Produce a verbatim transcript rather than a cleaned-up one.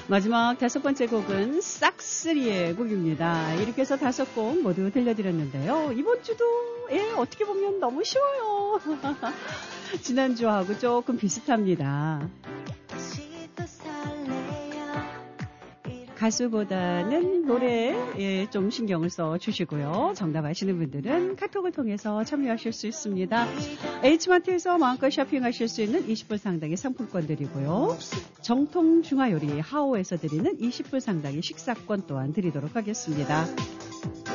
마지막 다섯 번째 곡은 싹쓰리의 곡입니다. 이렇게 해서 다섯 곡 모두 들려드렸는데요. 이번 주도 예, 어떻게 보면 너무 쉬워요. 지난주하고 조금 비슷합니다. 가수보다는 노래에 좀 신경을 써 주시고요. 정답 아시는 분들은 카톡을 통해서 참여하실 수 있습니다. H마트에서 마음껏 쇼핑하실 수 있는 이십 불 상당의 상품권 드리고요. 정통 중화요리 하오에서 드리는 이십 불 상당의 식사권 또한 드리도록 하겠습니다.